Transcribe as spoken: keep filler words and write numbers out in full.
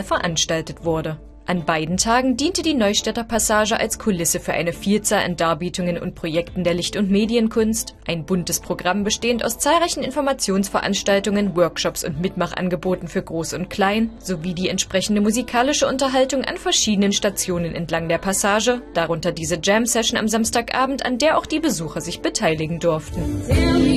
veranstaltet wurde. An beiden Tagen diente die Neustädter Passage als Kulisse für eine Vielzahl an Darbietungen und Projekten der Licht- und Medienkunst, ein buntes Programm bestehend aus zahlreichen Informationsveranstaltungen, Workshops und Mitmachangeboten für Groß und Klein, sowie die entsprechende musikalische Unterhaltung an verschiedenen Stationen entlang der Passage, darunter diese Jam-Session am Samstagabend, an der auch die Besucher sich beteiligen durften.